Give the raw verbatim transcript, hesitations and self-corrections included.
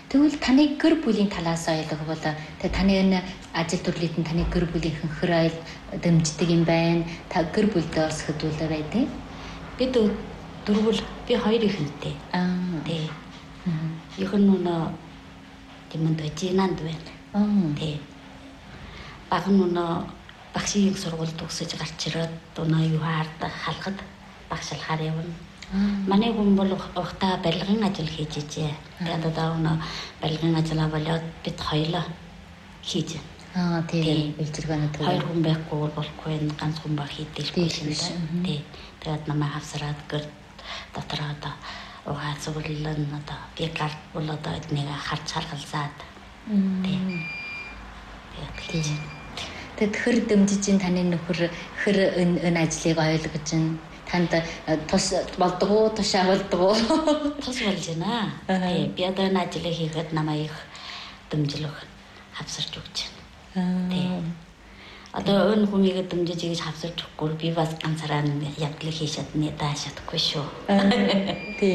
Тэгвэл таны гэр бүлийн талаас ойлгох бол тэг таны энэ ажил төрлөختөнд таны гэр бүлийн хөнхөр айл дэмждэг юм байна. Та гэр бүлдээ бас хөдөлгөөл байдаг. Бид дөрвөл би хоёр ихэнтэй. Аа. Тий. Ихэнх нь тэмэнд жинанд байна. Аа. Тий. Баг нь багшийн сургууль төгсөж гарч ирээд өнөө юу хаардаг халахад багшилахаар явна. Манай хүн бол ухта барилгын ажил хийж ижээ. Тэгээд одоо өнөө барилгын ажиллаа болоод бид хоёлоо хийж. Аа тийм үйлчилгээний төв. Хоёр хүн байхгүй болохгүй энэ ганц хүн баг хийдэлгүй шин дээ. Тэгээд намайг хавсараад гэр дотроо одоо угаа зөвлөлн одоо би гар бол одоо эднийг харж харгалзаад. Тийм. Тэгээд Тэгэд хэр дэмжиж ин таны нөхөр хэр энэ ажлыг ойлгож ин танд тус болдгоо тушаа болдгоо тус болж байна. Тий би одоо энэ ажлыг хийхэд намайг дэмжлэх хавсарч өгч байна. Тий. Одоо өн хүмийгээ дэмжиж ийж хавсарч өгөхгүй би бас ганцаараа явдлыг хийж чадна дааш чадахгүй шүү. Тий.